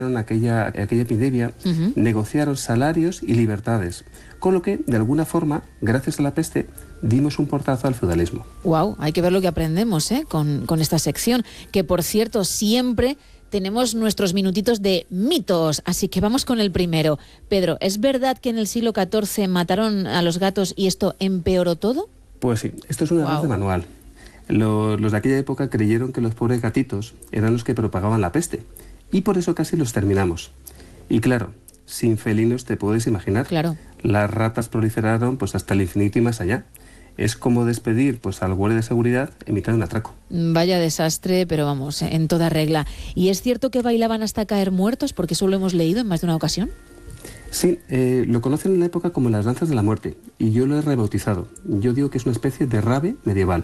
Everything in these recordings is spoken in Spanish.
aquella epidemia, negociaron salarios y libertades, con lo que, de alguna forma, gracias a la peste, dimos un portazo al feudalismo. Wow, hay que ver lo que aprendemos con esta sección, que por cierto siempre tenemos nuestros minutitos de mitos, así que vamos con el primero. Pedro, ¿es verdad que en el siglo XIV mataron a los gatos y esto empeoró todo? Pues sí, esto es un error de manual. Los de aquella época creyeron que los pobres gatitos eran los que propagaban la peste, y por eso casi los terminamos. Y claro, sin felinos te puedes imaginar. Claro. Las ratas proliferaron pues hasta el infinito y más allá. Es como despedir pues al guardia de seguridad en mitad de un atraco. Vaya desastre, pero vamos, en toda regla. ¿Y es cierto que bailaban hasta caer muertos? Porque eso lo hemos leído en más de una ocasión. Sí, lo conocen en la época como las danzas de la muerte, y yo lo he rebautizado. Yo digo que es una especie de rave medieval.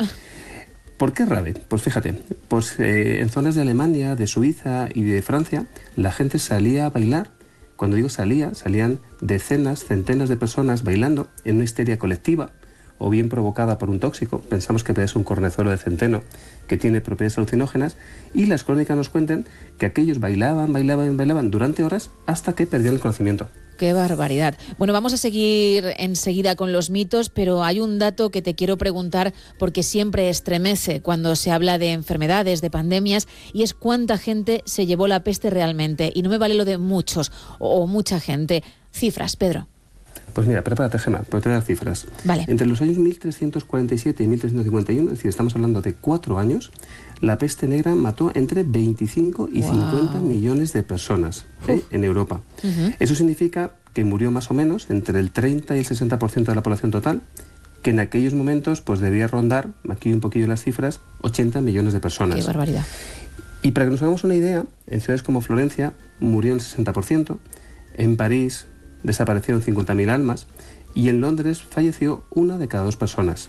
¿Por qué rave? Pues fíjate, en zonas de Alemania, de Suiza y de Francia, la gente salía a bailar. Cuando digo salían decenas, centenas de personas bailando en una histeria colectiva, o bien provocada por un tóxico. Pensamos que es un cornezuelo de centeno que tiene propiedades alucinógenas, y las crónicas nos cuentan que aquellos bailaban durante horas hasta que perdían el conocimiento. ¡Qué barbaridad! Bueno, vamos a seguir enseguida con los mitos, pero hay un dato que te quiero preguntar porque siempre estremece cuando se habla de enfermedades, de pandemias, y es cuánta gente se llevó la peste realmente. Y no me vale lo de muchos o mucha gente. Cifras, Pedro. Pues mira, prepárate, Gemma, porque te voy a dar cifras. Vale. Entre los años 1347 y 1351, es decir, estamos hablando de 4 años, la peste negra mató entre 25 y 50 millones de personas en Europa. Eso significa que murió más o menos entre el 30 y el 60% de la población total, que en aquellos momentos pues debía rondar, aquí un poquillo las cifras, 80 millones de personas. ¡Qué barbaridad! Y para que nos hagamos una idea, en ciudades como Florencia murió el 60%, en París desaparecieron 50.000 almas, y en Londres falleció 1 de cada 2 personas.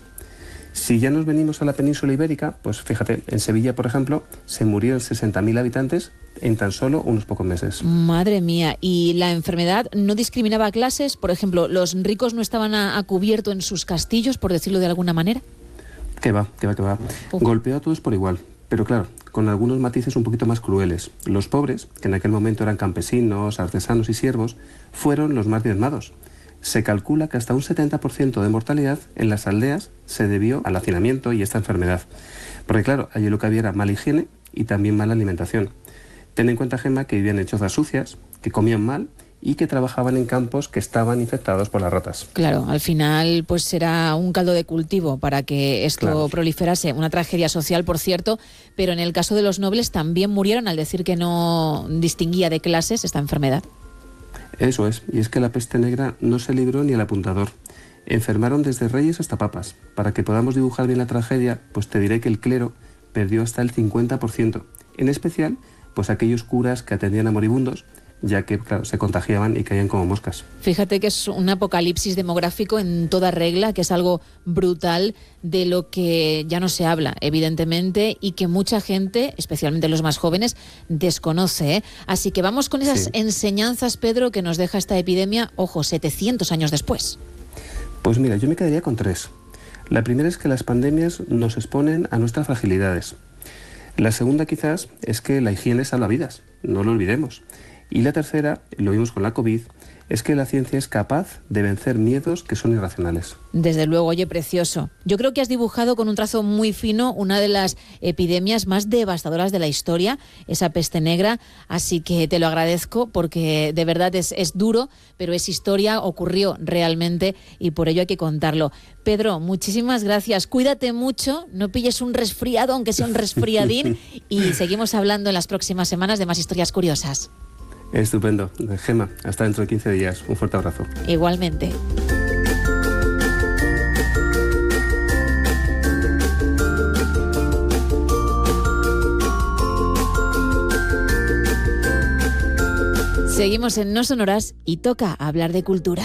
Si ya nos venimos a la península ibérica, pues fíjate, en Sevilla, por ejemplo, se murieron 60.000 habitantes en tan solo unos pocos meses. Madre mía, ¿y la enfermedad no discriminaba clases? Por ejemplo, ¿los ricos no estaban a cubierto en sus castillos, por decirlo de alguna manera? Que va. Golpeó a todos por igual, pero claro, con algunos matices un poquito más crueles. Los pobres, que en aquel momento eran campesinos, artesanos y siervos, fueron los más diezmados. Se calcula que hasta un 70% de mortalidad en las aldeas se debió al hacinamiento y esta enfermedad. Porque claro, allí lo que había era mala higiene y también mala alimentación. Ten en cuenta, Gemma, que vivían en chozas sucias, que comían mal y que trabajaban en campos que estaban infectados por las ratas. Claro, al final pues será un caldo de cultivo para que esto proliferase. Una tragedia social, por cierto, pero en el caso de los nobles también murieron al decir que no distinguía de clases esta enfermedad. Eso es, y es que la peste negra no se libró ni al apuntador. Enfermaron desde reyes hasta papas. Para que podamos dibujar bien la tragedia, pues te diré que el clero perdió hasta el 50%. En especial, pues aquellos curas que atendían a moribundos, ya que, claro, se contagiaban y caían como moscas. Fíjate que es un apocalipsis demográfico en toda regla, que es algo brutal de lo que ya no se habla, evidentemente, y que mucha gente, especialmente los más jóvenes, desconoce. Así que vamos con esas enseñanzas, Pedro, que nos deja esta epidemia, 700 años después. Pues mira, yo me quedaría con 3. La primera es que las pandemias nos exponen a nuestras fragilidades. La segunda quizás es que la higiene salva vidas, no lo olvidemos. Y la tercera, lo vimos con la COVID, es que la ciencia es capaz de vencer miedos que son irracionales. Desde luego, oye, precioso. Yo creo que has dibujado con un trazo muy fino una de las epidemias más devastadoras de la historia, esa peste negra, así que te lo agradezco porque de verdad es duro, pero es historia, ocurrió realmente y por ello hay que contarlo. Pedro, muchísimas gracias. Cuídate mucho, no pilles un resfriado, aunque sea un resfriadín, y seguimos hablando en las próximas semanas de más historias curiosas. Estupendo. Gemma, hasta dentro de 15 días. Un fuerte abrazo. Igualmente. Seguimos en No Sonoras y toca hablar de cultura.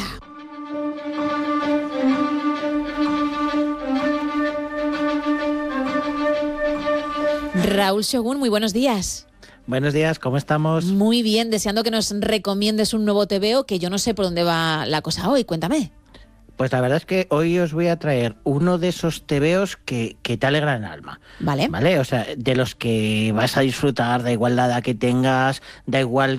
Raúl Shogun, muy buenos días. Buenos días, ¿cómo estamos? Muy bien, deseando que nos recomiendes un nuevo TVO, que yo no sé por dónde va la cosa hoy, cuéntame. Pues la verdad es que hoy os voy a traer uno de esos tebeos que te alegran el alma. Vale. ¿Vale? O sea, de los que vas a disfrutar, da igual la edad que tengas, da igual